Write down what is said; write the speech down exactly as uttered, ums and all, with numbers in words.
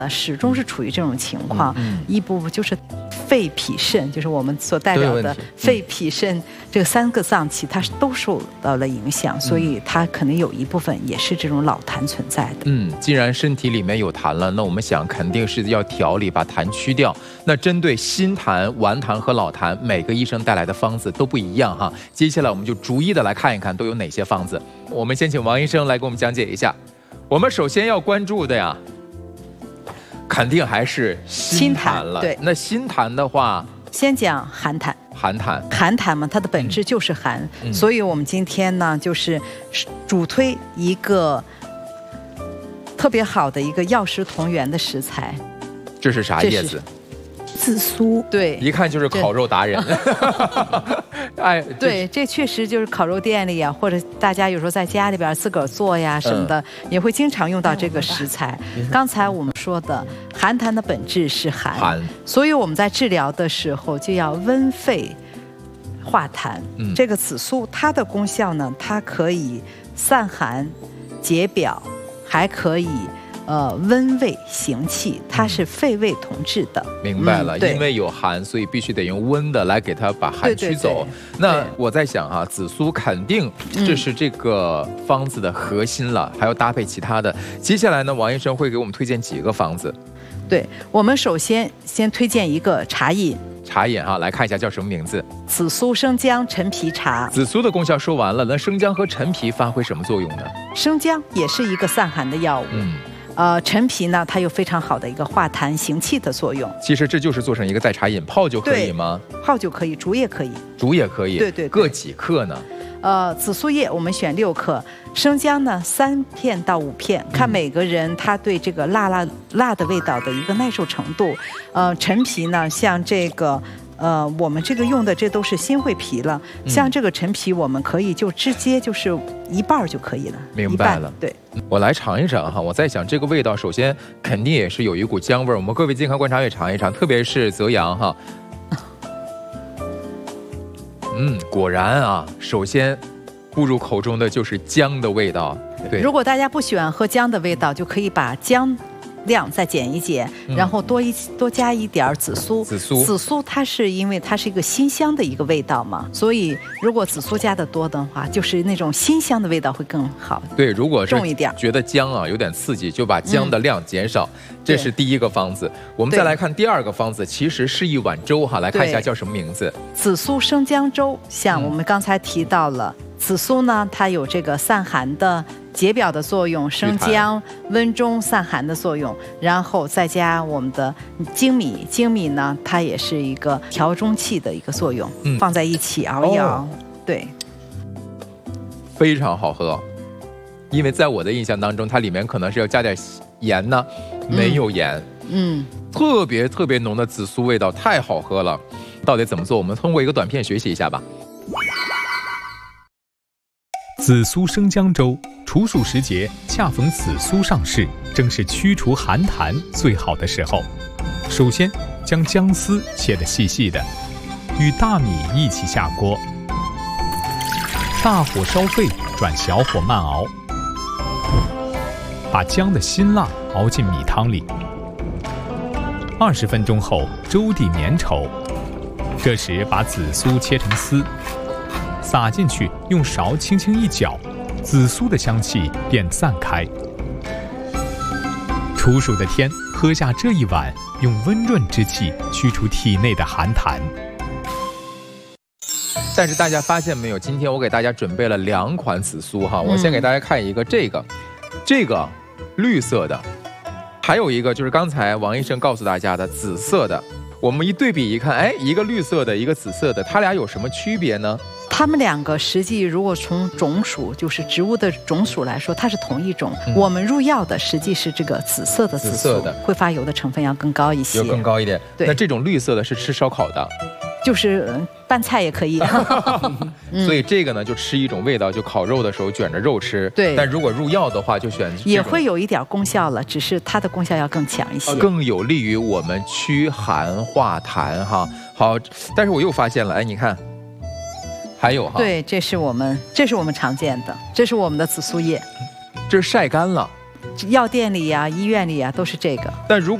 始终是处于这种情况，嗯嗯、一部分就是肺、脾、肾，就是我们所代表的肺、脾、肾这三个脏器，它都受到了影响，所以它可能有一部分也是这种老痰存在的。 嗯，既然身体里面有痰了，那我们想肯定是要调理，把痰去掉。那针对新痰、顽痰和老痰，每个医生带来的方子都不一样哈。接下来我们就逐一的来看一看都有哪些方子。我们先请王医生来给我们讲解一下。我们首先要关注的呀，肯定还是新痰了。 对， 那新痰的话， 先讲寒痰。 寒痰， 寒痰嘛，它的本质就是寒，嗯、所以我们今天呢，就是主推一个特别好的一个药食同源的食材。 这是啥叶子？ 紫苏。对， 一看就是烤肉达人。 哎，对，这确实就是烤肉店里啊，或者大家有时候在家里边自个儿做呀什么的，嗯、也会经常用到这个食材。嗯、刚才我们说的寒痰的本质是寒，寒所以我们在治疗的时候就要温肺化痰。嗯、这个紫苏它的功效呢，它可以散寒、解表，还可以。呃，温胃行气，它是肺胃同治的。 明白了，嗯、因为有寒，所以必须得用温的来给它把寒驱走。对对对那我在想哈、啊，紫苏肯定这是这个方子的核心了，嗯、还要搭配其他的。接下来呢，王医生会给我们推荐几个方子。 对，我们首先先推荐一个茶饮。 茶饮哈，来看一下叫什么名字？ 紫苏生姜陈皮茶。 紫苏的功效说完了，那生姜和陈皮发挥什么作用呢？ 生姜也是一个散寒的药物。嗯。呃，陈皮呢，它有非常好的一个化痰行气的作用。 其实这就是做成一个代茶饮，泡就可以吗？ 泡就可以，煮也可以。 煮也可以。 对 对, 对。 各几克呢？ 呃，紫苏叶我们选六克，生姜呢三片到五片，看每个人他对这个辣辣辣的味道的一个耐受程度。呃，陈皮呢，像这个。呃，我们这个用的这都是新会皮了，像这个陈皮，我们可以就直接就是一半就可以了。 明白了， 对， 我来尝一尝哈。我在想这个味道，首先肯定也是有一股姜味儿，我们各位健康观察也尝一尝，特别是泽阳哈。嗯，果然啊，首先步入口中的就是姜的味道。对， 如果大家不喜欢喝姜的味道，就可以把姜。量再减一减，然后多一多加一点紫苏。 紫苏， 紫苏它是因为它是一个辛香的一个味道嘛，所以如果紫苏加的多的话，就是那种辛香的味道会更好。 对，如果是重一点， 觉得姜啊有点刺激，就把姜的量减少。嗯、这是第一个方子。我们再来看第二个方子，其实是一碗粥哈，来看一下叫什么名字？ 紫苏生姜粥。像我们刚才提到了。嗯紫苏呢，它有这个散寒的、解表的作用；生姜温中散寒的作用，然后再加我们的精米，精米呢，它也是一个调中气的一个作用。嗯，放在一起熬一熬，哦、对， 非常好喝。因为在我的印象当中，它里面可能是要加点盐呢，没有盐。嗯，嗯特别特别浓的紫苏味道，太好喝了。到底怎么做？我们通过一个短片学习一下吧。 紫苏生姜粥，处暑时节，恰逢紫苏上市，正是驱除寒痰最好的时候。首先，将姜丝切得细细的，与大米一起下锅，大火烧沸，转小火慢熬，把姜的辛辣熬进米汤里。二十分钟后，粥底粘稠，这时把紫苏切成丝。撒进去，用勺轻轻一搅，紫苏的香气便散开。处暑的天，喝下这一碗，用温润之气驱除体内的寒痰。 但是大家发现没有？今天我给大家准备了两款紫苏哈，我先给大家看一个这个，嗯、这个绿色的，还有一个就是刚才王医生告诉大家的紫色的。我们一对比一看，哎，一个绿色的，一个紫色的，它俩有什么区别呢？ 它们两个实际如果从种属，就是植物的种属来说，它是同一种。嗯、我们入药的实际是这个紫色的紫苏，紫色的挥发油的成分要更高一些， 有更高一点。 对， 那这种绿色的是吃烧烤的， 就是拌菜也可以。 所以这个呢，就吃一种味道，就烤肉的时候卷着肉吃。 对， 但如果入药的话，就选也会有一点功效了，只是它的功效要更强一些， 更有利于我们驱寒化痰哈。好，但是我又发现了，哎，你看。还有哈， 对，这是我们这是我们常见的，这是我们的紫苏叶， 这是晒干了， 药店里呀、医院里呀都是这个。 但如